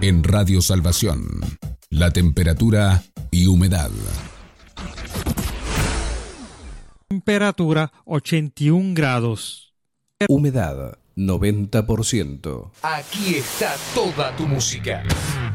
En Radio Salvación, la temperatura y humedad. Temperatura 81 grados. Humedad 90%. Aquí está toda tu música.